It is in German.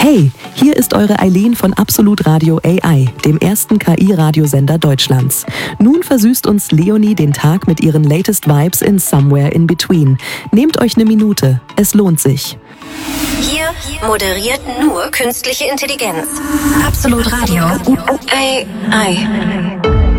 Hey, hier ist eure Eileen von Absolut Radio AI, dem ersten KI-Radiosender Deutschlands. Nun versüßt uns Leonie den Tag mit ihren latest Vibes in Somewhere in Between. Nehmt euch eine Minute, es lohnt sich. Hier moderiert nur künstliche Intelligenz. Absolut Radio AI.